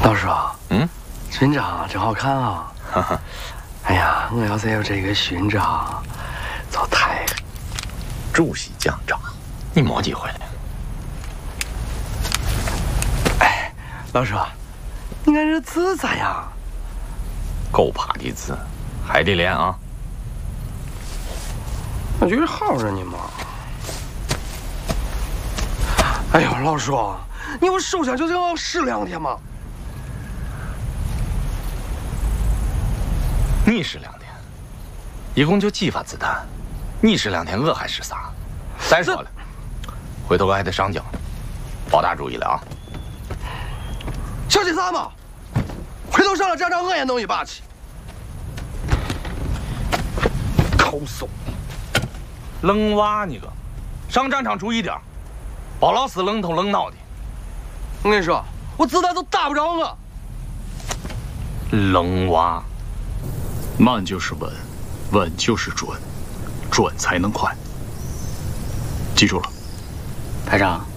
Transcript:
老师，勋章真好看啊！哎呀，我要再有这个勋章，就太…… 主席奖章，你没机会了。 哎，老师，你看这字咋样？ 够趴的字，还得练啊。 我觉得好着呢嘛。哎呦，老师，你我手下就这样使2天吗？ 你使2天，一共就几发子弹，你使2天，我还使啥？再说了，回头我还得上交，保大注意了啊！ 小心啥嘛？回头上了战场，我也弄一把去。抠搜， 愣娃你个，上战场注意点，包老师愣头愣脑的。 我跟你说，我子弹都打不着我。 愣娃， 慢就是稳，稳就是准，准才能快。记住了， 排长。